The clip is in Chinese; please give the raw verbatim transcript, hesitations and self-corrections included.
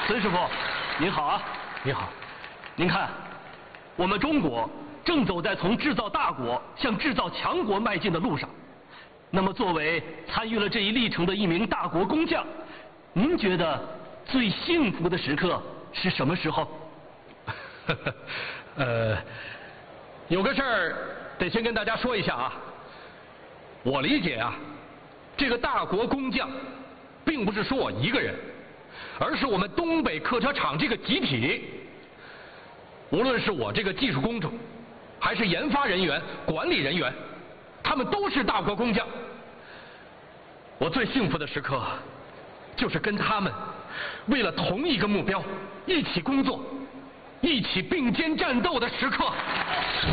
孙师傅，您好啊！ 你好， 您看，我们中国正走在从制造大国向制造强国迈进的路上。那么，作为参与了这一历程的一名大国工匠，您觉得最幸福的时刻是什么时候？ 呃，有个事儿得先跟大家说一下啊。我理解啊，这个大国工匠，并不是说我一个人，而是我们东北客车厂这个集体。无论是我这个技术工种，还是研发人员、管理人员，他们都是大国工匠。我最幸福的时刻，就是跟他们为了同一个目标一起工作，一起并肩战斗的时刻。